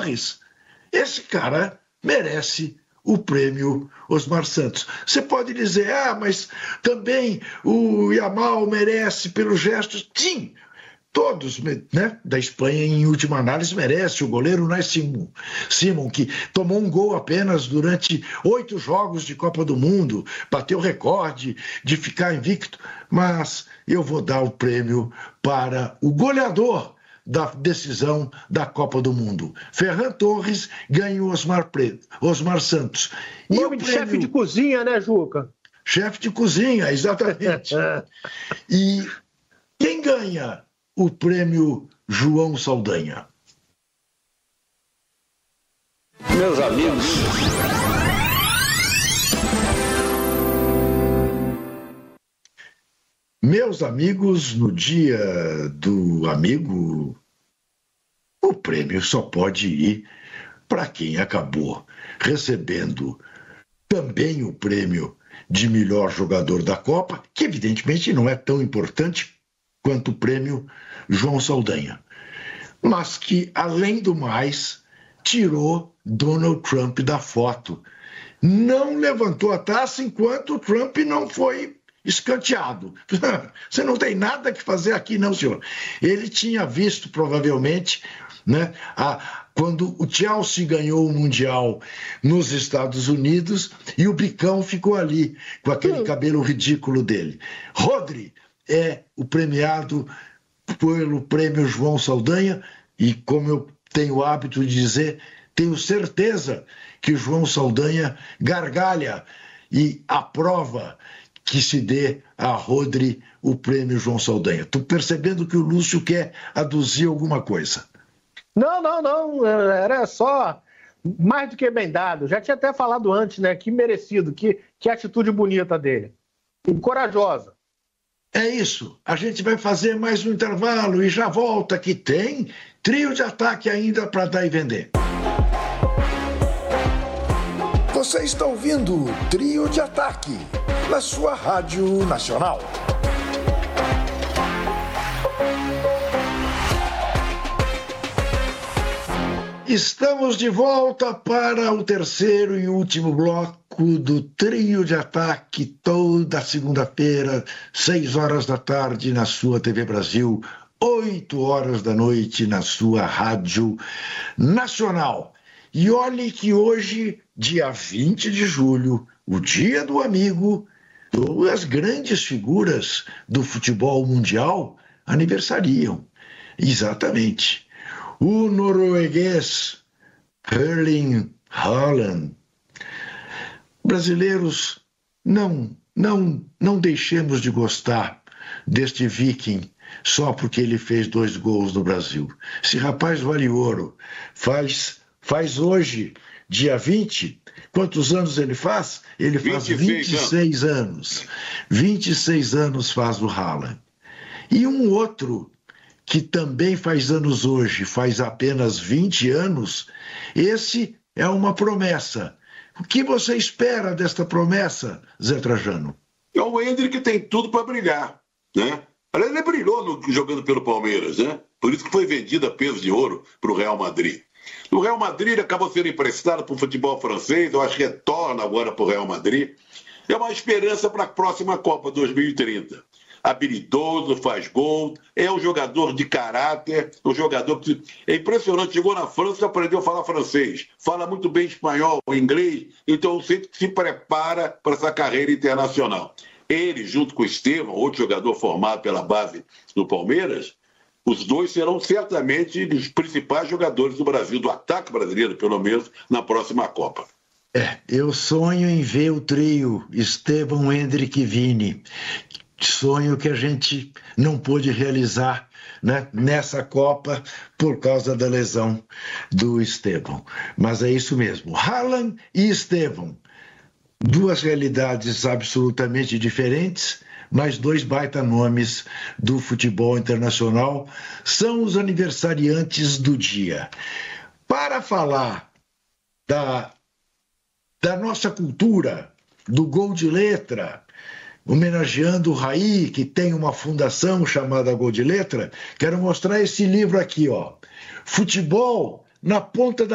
Torres. Esse cara merece o prêmio Osmar Santos. Você pode dizer, mas também o Yamal merece pelos gestos. Sim, todos, né, da Espanha, em última análise, merece. O goleiro Unai Simon, que tomou um gol apenas durante 8 jogos de Copa do Mundo, bateu recorde de ficar invicto. Mas eu vou dar o prêmio para o goleador da decisão da Copa do Mundo. Ferran Torres ganha o Osmar Santos. Nome de chefe de cozinha, né, Juca? Chefe de cozinha, exatamente. E quem ganha o prêmio João Saldanha? Meus amigos. Meus amigos, no dia do amigo, o prêmio só pode ir para quem acabou recebendo também o prêmio de melhor jogador da Copa, que evidentemente não é tão importante quanto o prêmio João Saldanha, mas que, além do mais, tirou Donald Trump da foto. Não levantou a taça enquanto o Trump não foi escanteado. Você não tem nada que fazer aqui, não, senhor. Ele tinha visto, provavelmente, né, quando o Chelsea ganhou o Mundial nos Estados Unidos e o Bicão ficou ali, com aquele cabelo ridículo dele. Rodri é o premiado pelo prêmio João Saldanha e, como eu tenho o hábito de dizer, tenho certeza que o João Saldanha gargalha e aprova que se dê a Rodri o prêmio João Saldanha. Estou percebendo que o Lúcio quer aduzir alguma coisa. Não. Era só mais do que bem dado. Já tinha até falado antes, né? Que merecido, que atitude bonita dele. E corajosa. É isso. A gente vai fazer mais um intervalo e já volta, que tem trio de ataque ainda para dar e vender. Você está ouvindo o Trio de Ataque na sua Rádio Nacional. Estamos de volta para o terceiro e último bloco do Trio de Ataque, toda segunda-feira, 6 horas da tarde na sua TV Brasil, 8 horas da noite na sua Rádio Nacional. E olhe que hoje, dia 20 de julho, o dia do amigo, duas grandes figuras do futebol mundial aniversariam. Exatamente. O norueguês Erling Haaland. Brasileiros, não deixemos de gostar deste viking só porque ele fez 2 gols no Brasil. Esse rapaz vale ouro. Faz hoje, dia 20, quantos anos ele faz? Ele faz 26 anos. 26 anos faz o Haaland. E um outro que também faz anos hoje, faz apenas 20 anos, esse é uma promessa. O que você espera desta promessa, Zé Trajano? É o Endrick que tem tudo para brilhar, né? Ele brilhou jogando pelo Palmeiras, né? Por isso que foi vendido a peso de ouro para o Real Madrid. O Real Madrid ele acabou sendo emprestado para o futebol francês, eu acho que retorna agora para o Real Madrid. É uma esperança para a próxima Copa 2030. Habilidoso, faz gol, é um jogador de caráter, um jogador que é impressionante, chegou na França e aprendeu a falar francês, fala muito bem espanhol, inglês, então sempre se prepara para essa carreira internacional. Ele, junto com o Estevão, outro jogador formado pela base do Palmeiras, os dois serão certamente os principais jogadores do Brasil, do ataque brasileiro, pelo menos, na próxima Copa. Eu sonho em ver o trio Estevão, Endrick e Vini. Sonho que a gente não pôde realizar, né, nessa Copa por causa da lesão do Estevão. Mas é isso mesmo. Haaland e Estevão. 2 realidades absolutamente diferentes, mas 2 baita nomes do futebol internacional, são os aniversariantes do dia. Para falar da nossa cultura, do gol de letra, homenageando o Raí, que tem uma fundação chamada Gol de Letra, quero mostrar esse livro aqui, ó. Futebol na ponta da